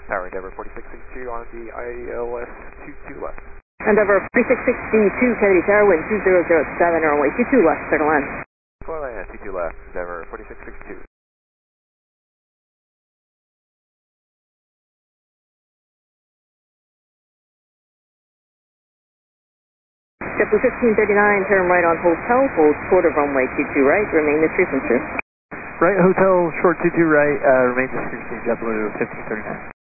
Tower Endeavor 4662 on the ILS 22 left. Endeavor 4662, Kennedy Tower, wind 2007, runway 22 left, clear to land. Clear to land, 22 left, Endeavor 4662. JetBlue 1539, turn right on hotel, hold short of runway 22 right, remain this frequency. Right hotel, short 22 right, remain this frequency, JetBlue 1539.